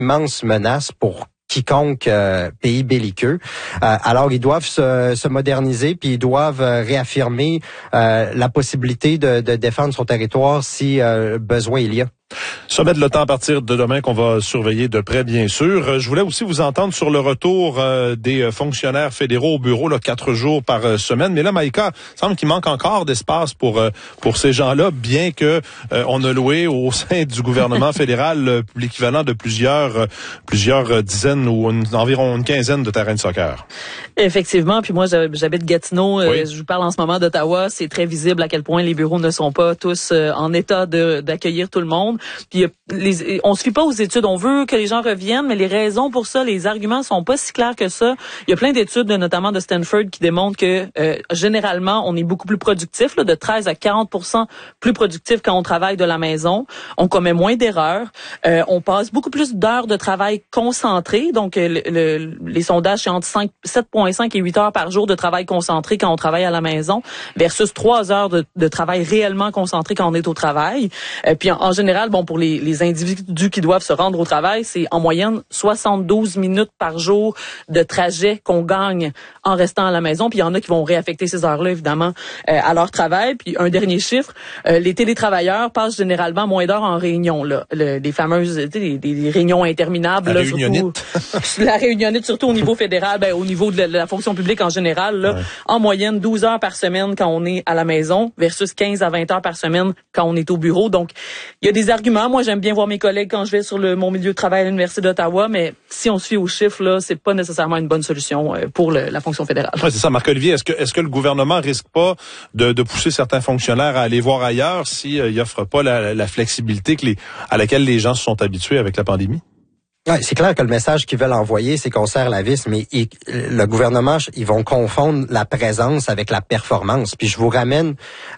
immense menace pour quiconque pays belliqueux. Alors, ils doivent se moderniser, puis ils doivent réaffirmer la possibilité de défendre son territoire si besoin il y a. Sommet de l'OTAN à partir de demain qu'on va surveiller de près, bien sûr. Je voulais aussi vous entendre sur le retour des fonctionnaires fédéraux au bureau, là, 4 jours par semaine. Mais là, Maïka, il semble qu'il manque encore d'espace pour ces gens-là, bien que on a loué au sein du gouvernement fédéral l'équivalent de plusieurs dizaines ou environ une quinzaine de terrains de soccer. Effectivement, puis moi j'habite Gatineau, oui. Je vous parle en ce moment d'Ottawa, c'est très visible à quel point les bureaux ne sont pas tous en état d'accueillir tout le monde. Puis on se fie pas aux études, on veut que les gens reviennent, mais les raisons pour ça, les arguments sont pas si clairs que ça. Il y a plein d'études, notamment de Stanford, qui démontrent que généralement, on est beaucoup plus productif, là, de 13 à 40% plus productif quand on travaille de la maison. On commet moins d'erreurs. On passe beaucoup plus d'heures de travail concentré. Donc, les sondages, c'est entre 7,5 et 8 heures par jour de travail concentré quand on travaille à la maison versus 3 heures de travail réellement concentré quand on est au travail. Puis en général, bon, pour les individus qui doivent se rendre au travail, c'est en moyenne 72 minutes par jour de trajet qu'on gagne en restant à la maison. Puis il y en a qui vont réaffecter ces heures-là, évidemment, à leur travail. Puis un dernier chiffre, les télétravailleurs passent généralement moins d'heures en réunion, là. Les fameuses, des réunions interminables. La là, réunionnite. Surtout, la réunionnite, surtout au niveau fédéral, au niveau de la fonction publique en général, là, ouais. En moyenne 12 heures par semaine quand on est à la maison versus 15 à 20 heures par semaine quand on est au bureau. Donc, il y a des arguments. Moi, j'aime bien voir mes collègues quand je vais sur mon milieu de travail à l'Université d'Ottawa, mais si on se fie aux chiffres, là, c'est pas nécessairement une bonne solution pour la fonction fédérale. Ouais, c'est ça, Marc-Olivier. Est-ce que le gouvernement risque pas de pousser certains fonctionnaires à aller voir ailleurs s'il offre pas la flexibilité à laquelle les gens se sont habitués avec la pandémie? Ouais, c'est clair que le message qu'ils veulent envoyer, c'est qu'on serre la vis, mais le gouvernement, ils vont confondre la présence avec la performance. Puis je vous ramène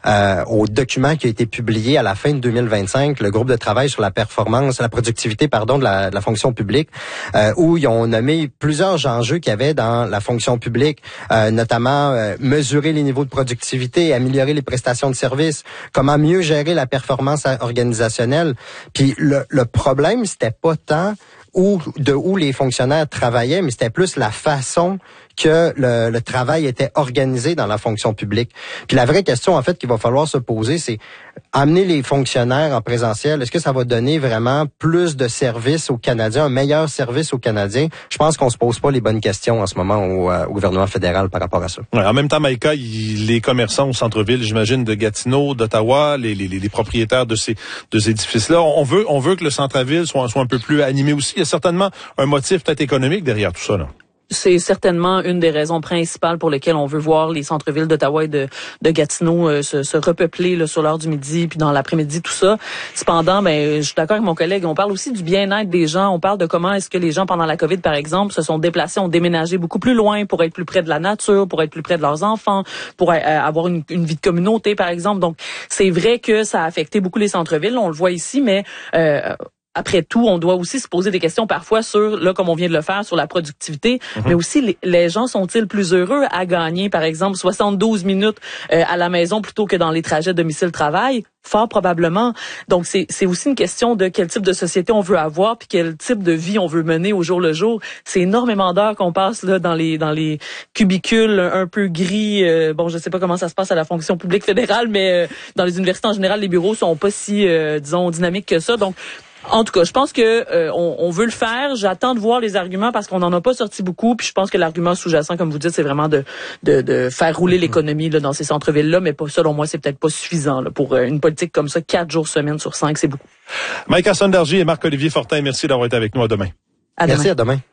au document qui a été publié à la fin de 2025, le groupe de travail sur la performance, la productivité, de la fonction publique, où ils ont nommé plusieurs enjeux qu'il y avait dans la fonction publique, notamment mesurer les niveaux de productivité, améliorer les prestations de services, comment mieux gérer la performance organisationnelle. Puis le problème, c'était pas tant où les fonctionnaires travaillaient, mais c'était plus la façon que le travail était organisé dans la fonction publique. Puis la vraie question, en fait, qu'il va falloir se poser, c'est amener les fonctionnaires en présentiel. Est-ce que ça va donner vraiment plus de services aux Canadiens, un meilleur service aux Canadiens? Je pense qu'on se pose pas les bonnes questions en ce moment au gouvernement fédéral par rapport à ça. Ouais, en même temps, Maïka, les commerçants au centre-ville, j'imagine, de Gatineau, d'Ottawa, les propriétaires de ces édifices-là, on veut que le centre-ville soit un peu plus animé aussi. Il y a certainement un motif peut-être économique derrière tout ça, là. C'est certainement une des raisons principales pour lesquelles on veut voir les centres-villes d'Ottawa et de Gatineau se repeupler là, sur l'heure du midi puis dans l'après-midi, tout ça. Cependant, je suis d'accord avec mon collègue, on parle aussi du bien-être des gens. On parle de comment est-ce que les gens, pendant la COVID, par exemple, se sont déplacés, ont déménagé beaucoup plus loin pour être plus près de la nature, pour être plus près de leurs enfants, pour avoir une vie de communauté, par exemple. Donc, c'est vrai que ça a affecté beaucoup les centres-villes. On le voit ici, mais après tout, on doit aussi se poser des questions parfois sur, là, comme on vient de le faire, sur la productivité, mais aussi les gens sont-ils plus heureux à gagner, par exemple, 72 minutes à la maison plutôt que dans les trajets domicile-travail? Fort probablement. Donc, c'est aussi une question de quel type de société on veut avoir puis quel type de vie on veut mener au jour le jour. C'est énormément d'heures qu'on passe là dans les cubicules un peu gris. Je sais pas comment ça se passe à la fonction publique fédérale, mais dans les universités en général, les bureaux sont pas si, dynamiques que ça. Donc, en tout cas, je pense que on veut le faire. J'attends de voir les arguments parce qu'on n'en a pas sorti beaucoup. Puis je pense que l'argument sous-jacent, comme vous dites, c'est vraiment de faire rouler l'économie là dans ces centres-villes-là. Mais pas, selon moi, c'est peut-être pas suffisant là, pour une politique comme ça. 4 jours semaine sur 5, c'est beaucoup. Maïka Sondargy et Marc-Olivier Fortin, merci d'avoir été avec nous. À demain. À demain. Merci, à demain.